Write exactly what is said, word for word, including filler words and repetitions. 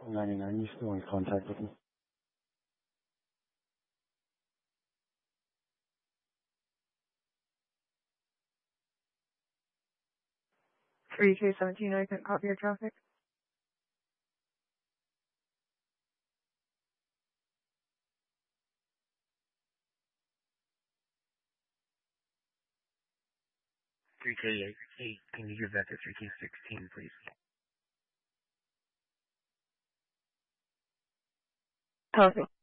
ninety-nine, you still in contact with me? three K seventeen, I can copy your traffic. three K eight, can you give that to three K sixteen, please? Copy.